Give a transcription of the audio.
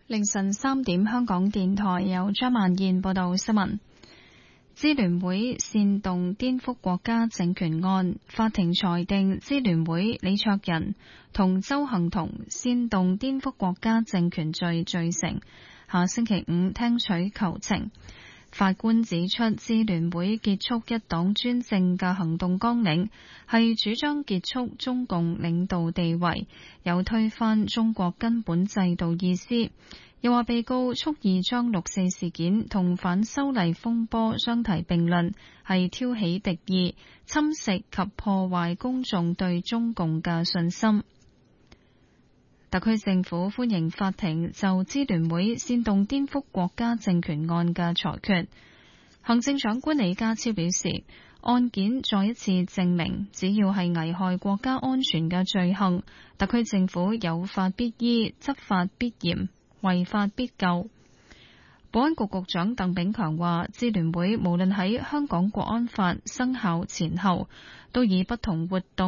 凌晨3點，香港電台有張曼燕報道新聞。支聯會煽動顛覆國家政權案，法庭裁定支聯會李卓人同鄒幸彤煽動顛覆國家政權罪罪成，下星期5聽取求情。法官指出，支聯會結束一黨專政嘅行動綱領係主張結束中共領導地位，有推翻中國根本制度意思。又話被告蓄意將六四事件同反修例風波相提並論，係挑起敵意，侵蝕及破壞公眾對中共嘅信心。特區政府歡迎法庭就支聯會煽動顛覆國家政權案嘅裁決。行政長官李家超表示，案件再一次證明，只要係危害國家安全嘅罪行，特區政府有法必依，執法必嚴，違法必究。保安局局長鄧炳強話，支聯會無論喺香港國安法生效前後，都以不同活動